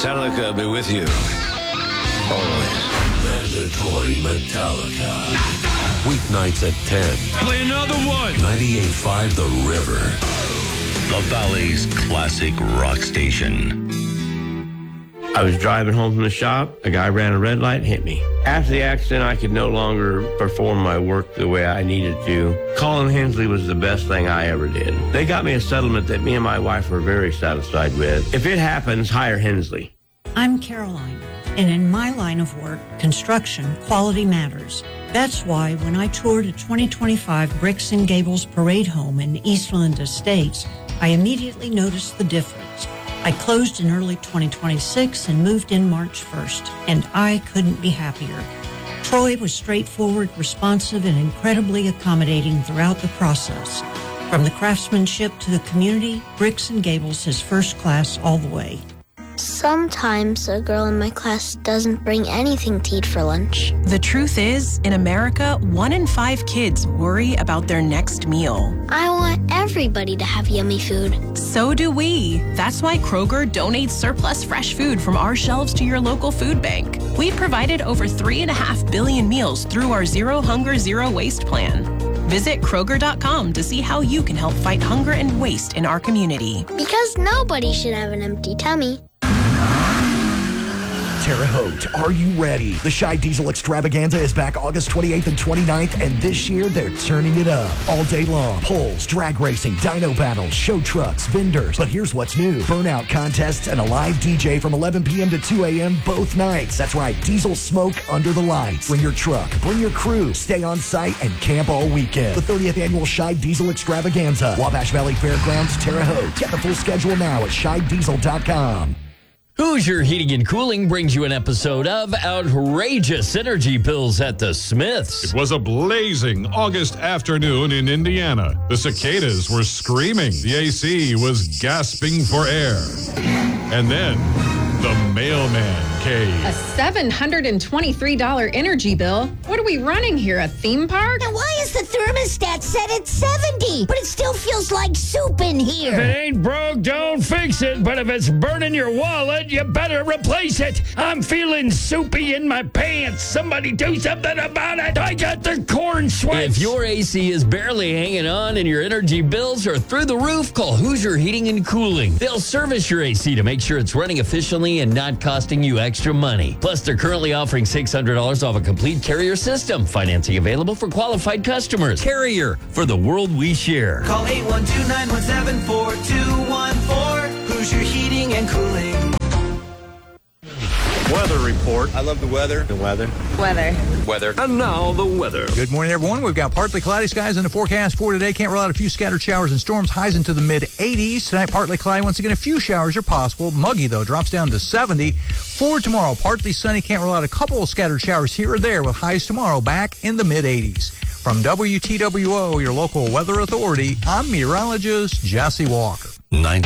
Metallica be with you. Always. Mandatory Metallica. Weeknights at 10. Play another one. 98.5 The River. The Valley's classic rock station. I was driving home from the shop. A guy ran a red light and hit me. After the accident, I could no longer perform my work the way I needed to. Calling Hensley was the best thing I ever did. They got me a settlement that me and my wife were very satisfied with. If it happens, hire Hensley. I'm Caroline, and in my line of work, construction, quality matters. That's why when I toured a 2025 Bricks and Gables parade home in Eastland Estates, I immediately noticed the difference. I closed in early 2026 and moved in March 1st, and I couldn't be happier. Troy was straightforward, responsive, and incredibly accommodating throughout the process. From the craftsmanship to the community, Bricks and Gables is first class all the way. Sometimes a girl in my class doesn't bring anything to eat for lunch. The truth is, in America, 1 in 5 kids worry about their next meal. I want everybody to have yummy food. So do we. That's why Kroger donates surplus fresh food from our shelves to your local food bank. We've provided over 3.5 billion meals through our Zero Hunger, Zero Waste plan. Visit Kroger.com to see how you can help fight hunger and waste in our community. Because nobody should have an empty tummy. Terre Haute, are you ready? The Shy Diesel Extravaganza is back August 28th and 29th, and this year they're turning it up. All day long, polls, drag racing, dyno battles, show trucks, vendors. But here's what's new. Burnout contests and a live DJ from 11 p.m. to 2 a.m. both nights. That's right, diesel smoke under the lights. Bring your truck, bring your crew, stay on site, and camp all weekend. The 30th Annual Shy Diesel Extravaganza, Wabash Valley Fairgrounds, Terre Haute. Get the full schedule now at shydiesel.com. Hoosier Heating and Cooling brings you an episode of Outrageous Energy Bills at the Smiths. It was a blazing August afternoon in Indiana. The cicadas were screaming. The AC was gasping for air. And then the mailman came. A $723 energy bill? What are we running here, a theme park? And why is the thermostat set at 70? But it still feels like soup in here. If it ain't broke, don't fix it. But if it's burning your wallet, you better replace it. I'm feeling soupy in my pants. Somebody do something about it. I got the corn sweats. If your AC is barely hanging on and your energy bills are through the roof, call Hoosier Heating and Cooling. They'll service your AC to make sure it's running efficiently and not costing you extra money. Plus, they're currently offering $600 off a complete Carrier system. Financing available for qualified customers. Carrier, for the world we share. Call 812-917-4214. Hoosier Heating and Cooling. Weather report. I love the weather. The weather. Weather. Weather. And now the weather. Good morning, everyone. We've got partly cloudy skies in the forecast for today. Can't rule out a few scattered showers and storms. Highs into the mid-80s. Tonight, partly cloudy. Once again, a few showers are possible. Muggy, though, drops down to 70. For tomorrow, partly sunny. Can't rule out a couple of scattered showers here or there with highs tomorrow back in the mid-80s. From WTWO, your local weather authority, I'm meteorologist Jesse Walker.